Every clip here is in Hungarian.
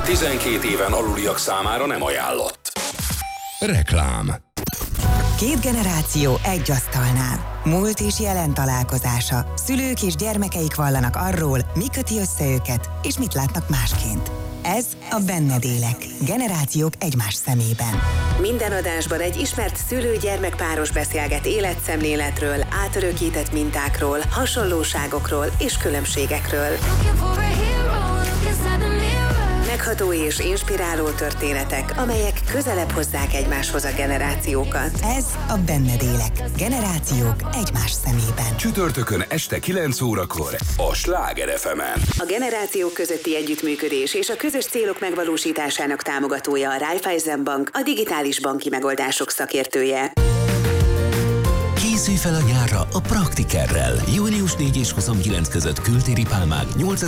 12 éven aluliak számára nem ajánlott. Reklám. Két generáció egy asztalnál. Múlt és jelen találkozása. Szülők és gyermekeik vallanak arról, mi köti össze őket, és mit látnak másként. Ez a Benned élek. Generációk egymás szemében. Minden adásban egy ismert szülő-gyermek páros beszélget életszemléletről, átörökített mintákról, hasonlóságokról és különbségekről. Megható és inspiráló történetek, amelyek közelebb hozzák egymáshoz a generációkat. Ez a Benned élek. Generációk egymás szemében. Csütörtökön este 9 órakor a Sláger FM-en. A generációk közötti együttműködés és a közös célok megvalósításának támogatója a Raiffeisen Bank, a digitális banki megoldások szakértője. Készülj fel a nyárra a Praktikerrel. Június 4 és 29 között kültéri pálmák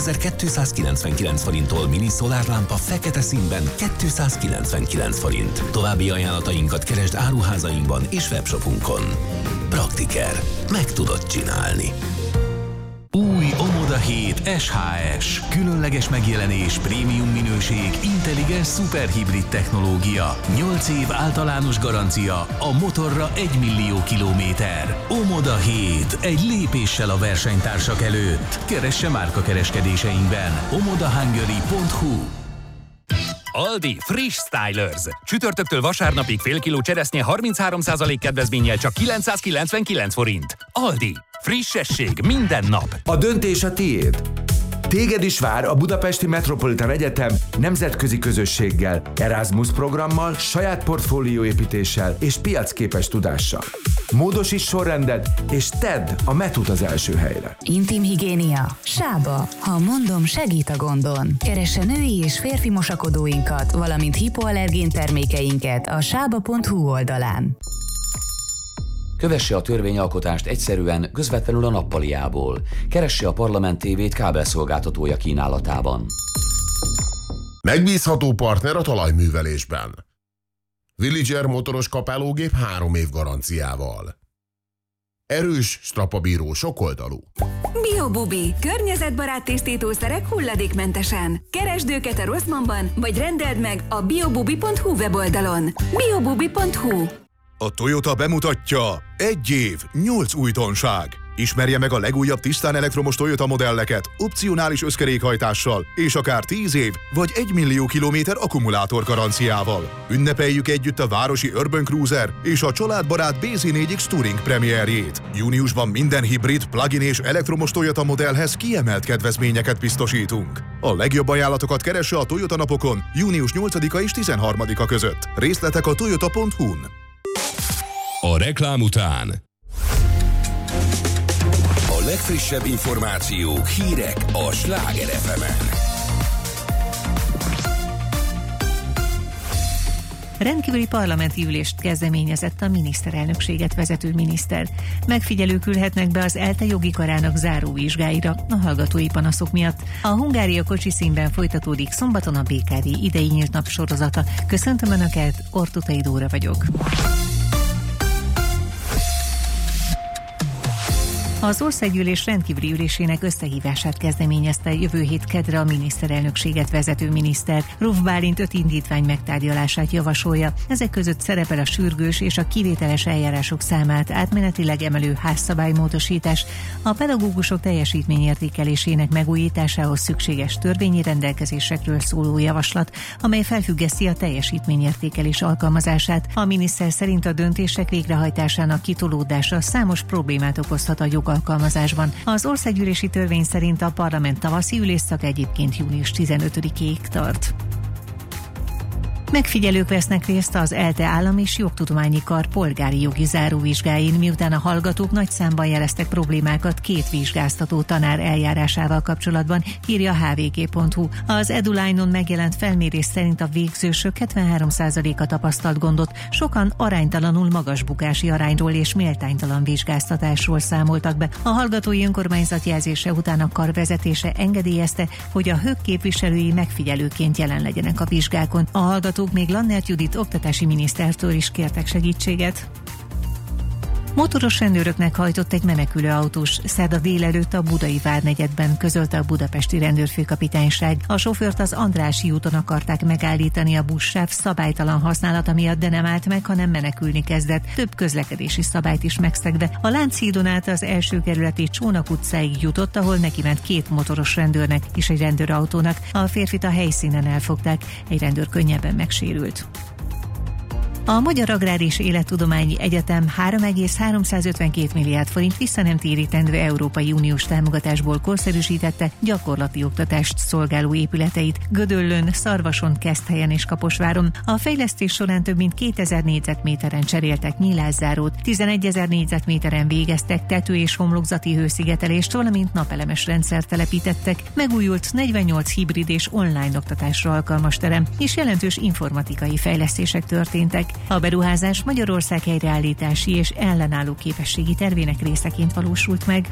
8299 forinttól, mini szolárlámpa fekete színben 299 forint. További ajánlatainkat keresd áruházainkban és webshopunkon. Praktiker. Meg tudod csinálni. Új Omoda 7 SHS. Különleges megjelenés, prémium minőség, intelligens szuperhibrid technológia. 8 év általános garancia, a motorra 1 millió kilométer. Omoda 7. Egy lépéssel a versenytársak előtt. Keresse márkakereskedéseinkben. omodahungary.hu. Aldi Friss Stylers. Csütörtöktől vasárnapig fél kiló cseresznye 33% kedvezménnyel csak 999 forint. Aldi. Frissesség minden nap. A döntés a tiéd. Téged is vár a Budapesti Metropolitan Egyetem nemzetközi közösséggel, Erasmus programmal, saját portfólióépítéssel és piacképes tudással. Módosíts sorrendet, és tedd a Metut az első helyre. Intim higiénia. Sába. Ha mondom, segít a gondon. Keresse női és férfi mosakodóinkat, valamint hipoallergén termékeinket a sába.hu oldalán. Kövesse a törvényalkotást egyszerűen, közvetlenül a nappaliából. Keresse a Parlament TV-t kábelszolgáltatója kínálatában. Megbízható partner a talajművelésben. Villager motoros kapálógép 3 év garanciával. Erős, strapabíró, sokoldalú. Biobubi. Környezetbarát tisztítószerek hulladékmentesen. Keresd őket a Rossmannban, vagy rendeld meg a biobubi.hu weboldalon. biobubi.hu. A Toyota bemutatja 1 év, 8 újdonság. Ismerje meg a legújabb tisztán elektromos Toyota modelleket, opcionális összkerékhajtással, és akár 10 év vagy 1 millió kilométer akkumulátor garanciával. Ünnepeljük együtt a városi Urban Cruiser és a családbarát BZ4X Touring premierjét. Júniusban minden hibrid, plug-in és elektromos Toyota modellhez kiemelt kedvezményeket biztosítunk. A legjobb ajánlatokat keresse a Toyota napokon június 8-a és 13-a között. Részletek a toyota.hu-n. A reklám után a legfrissebb információk, hírek a Sláger FM-en. Rendkívüli parlamenti ülést kezdeményezett a miniszterelnökséget vezető miniszter. Megfigyelők ülhetnek be az ELTE jogi karának záróvizsgáira a hallgatói panaszok miatt. A Hungária kocsiszínben folytatódik szombaton a BKV idei nyílt nap sorozata. Köszöntöm Önöket, Ortutai Dóra vagyok. Az országgyűlés rendkívüli ülésének összehívását kezdeményezte jövő hét kedre a miniszterelnökséget vezető miniszter. Ruf Bálint 5 indítvány megtárgyalását javasolja. Ezek között szerepel a sürgős és a kivételes eljárások számát átmenetileg emelő házszabálymódosítás, a pedagógusok teljesítményértékelésének megújításához szükséges törvényi rendelkezésekről szóló javaslat, amely felfüggeszti a teljesítményértékelés alkalmazását. A miniszter szerint a döntések végrehajtásának kitolódása számos problémát okozhat a jogalkalmazásban. Az országgyűlési törvény szerint a parlament tavaszi ülésszak egyébként június 15-ig tart. Megfigyelők vesznek részt az ELTE állam és jogtudományi kar polgári jogi záróvizsgáin, miután a hallgatók nagy számban jeleztek problémákat 2 vizsgáztató tanár eljárásával kapcsolatban, írja hvg.hu. Az EduLine-on megjelent felmérés szerint a végzősök 73%-a tapasztalt gondot, sokan aránytalanul magas bukási arányról és méltánytalan vizsgáztatásról számoltak be. A hallgatói önkormányzat jelzése után a kar vezetése engedélyezte, hogy a HÖK képviselői megfigyelőként jelen legyenek a vizsgákon. A hallgatók még Lannert Judit oktatási minisztertől is kértek segítséget. Motoros rendőröknek hajtott egy menekülő autós szerda délelőtt a Budai várnegyedben, közölte a budapesti rendőrfőkapitányság. A sofőrt az Andrássy úton akarták megállítani a buszsáv szabálytalan használata miatt, de nem állt meg, hanem menekülni kezdett, több közlekedési szabályt is megszegve. A Lánchídon át az első kerületi Csónak utcáig jutott, ahol neki ment 2 motoros rendőrnek és egy rendőrautónak. A férfit a helyszínen elfogták, egy rendőr könnyebben megsérült. A Magyar Agrár és Élettudományi Egyetem 3,352 milliárd forint visszanemtérítendő Európai Uniós támogatásból korszerűsítette gyakorlati oktatást szolgáló épületeit Gödöllőn, Szarvason, Keszthelyen és Kaposváron. A fejlesztés során több mint 2000 négyzetméteren cseréltek nyílászárót, 11 000 négyzetméteren végeztek tető- és homlokzati hőszigetelést, valamint napelemes rendszert telepítettek, megújult 48 hibrid és online oktatásra alkalmas terem, és jelentős informatikai fejlesztések történtek. A beruházás Magyarország helyreállítási és ellenálló képességi tervének részeként valósult meg.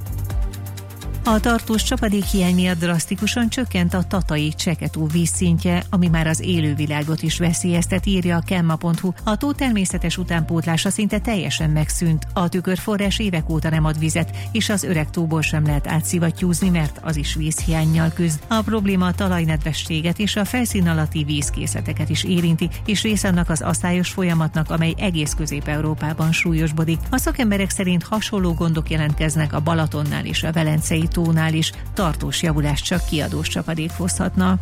A tartós csapadékhiány miatt drasztikusan csökkent a tatai Cseketó vízszintje, ami már az élővilágot is veszélyeztet, írja a Kemma.hu. A tó természetes utánpótlása szinte teljesen megszűnt. A tükörforrás évek óta nem ad vizet, és az öreg tóból sem lehet átszivattyúzni, mert az is vízhiánnyal küzd. A probléma a talajnedvességet és a felszín alatti vízkészleteket is érinti, és része annak az asszályos folyamatnak, amely egész Közép-Európában súlyosbodik. A szakemberek szerint hasonló gondok jelentkeznek a Balatonnál és a Velencei tónál is, tartós javulást csak kiadós csapadék hozhatna.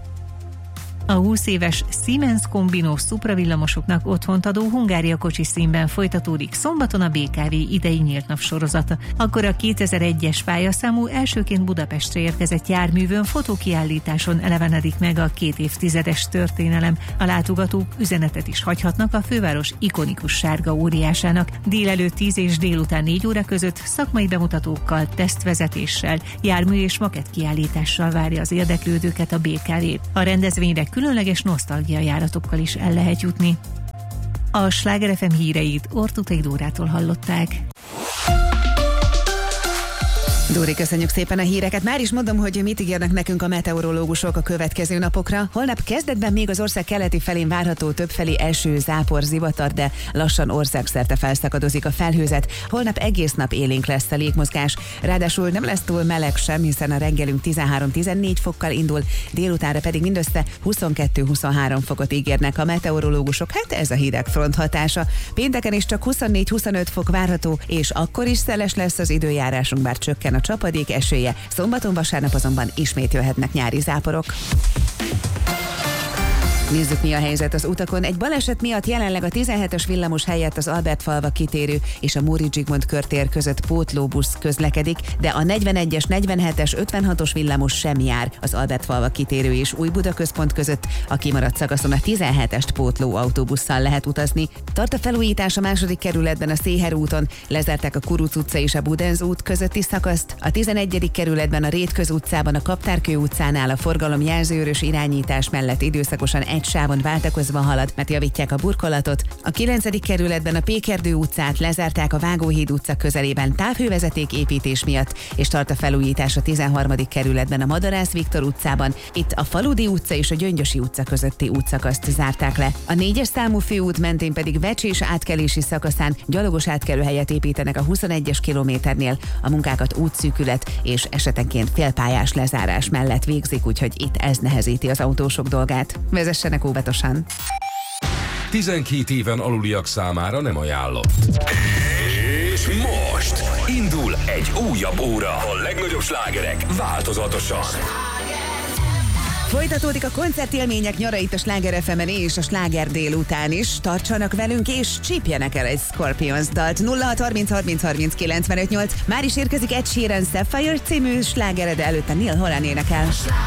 A 20 éves Siemens Combino szupravillamosoknak otthont adó Hungária kocsi színben folytatódik szombaton a BKV idei nyílt nap sorozata. Akkor a 2001-es pályaszámú elsőként Budapestre érkezett járművön fotókiállításon elevenedik meg a 2 évtizedes történelem. A látogatók üzenetet is hagyhatnak a főváros ikonikus sárga óriásának. Délelőtt 10 és délután 4 óra között szakmai bemutatókkal, tesztvezetéssel, jármű és makett kiállítással várja az érdeklődőket a BKV. A rendezvényre különleges nosztalgia járatokkal is el lehet jutni. A Sláger FM híreit Ortutai Dórától hallották. Dóri, köszönjük szépen a híreket. Már is mondom, hogy mit ígérnek nekünk a meteorológusok a következő napokra. Holnap kezdetben még az ország keleti felén várható többfelé eső, zápor, zivatar, de lassan országszerte felszakadozik a felhőzet. Holnap egész nap élénk lesz a légmozgás. Ráadásul nem lesz túl meleg sem, hiszen a reggelünk 13-14 fokkal indul, délutánra pedig mindössze 22-23 fokot ígérnek a meteorológusok. Hát ez a hidegfront hatása. Pénteken is csak 24-25 fok várható, és akkor is szeles lesz az időjárásunk, bár csökken a csapadék esélye. Szombaton, vasárnap azonban ismét jöhetnek nyári záporok. Nézzük, mi a helyzet az utakon. Egy baleset miatt jelenleg a 17-es villamos helyett az Albertfalva kitérő és a Móricz Zsigmond körtér között pótlóbusz közlekedik, de a 41-es, 47-es, 56-os villamos sem jár az Albertfalva kitérő és Újbuda központ között. A kimaradt szakaszon a 17-est pótló autóbusszal lehet utazni. Tart a felújítás a 2. kerületben a Széher úton, lezárták a Kuruc utca és a Budenz út közötti szakaszt. A 11. kerületben a Rétköz utcában a Kaptárkő utcánál a forgalom jelzőörös irányítás mellett időszakosan egy sávon váltakozva halad, mert javítják a burkolatot. A 9. kerületben a Pékerdő utcát lezárták a Vágóhíd utca közelében távhővezeték építés miatt, és tart a felújítás a 13. kerületben a Madarász Viktor utcában. Itt a Faludi utca és a Gyöngyösi utca közötti útszakaszt zárták le. A 4-es számú főút mentén pedig Vecsés átkelési szakaszán gyalogos átkelőhelyet építenek a 21-es kilométernél. A munkákat útszűkület és esetenként félpályás lezárás mellett végzik, úgyhogy itt ez nehezíti az autósok dolgát. Vezessenek óvatosan. 12 éven aluliak számára nem ajánlott. És most indul egy újabb óra. A legnagyobb slágerek változatosan. Folytatódik a koncertélmények nyara itt a Sláger FM-en és a Sláger délután is. Tartsanak velünk és csípjenek el egy Scorpions dalt. 0630 30 30 95 8. Már is érkezik Ed Sheeran Sapphire című slágere, de előtte Neil Horan énekel.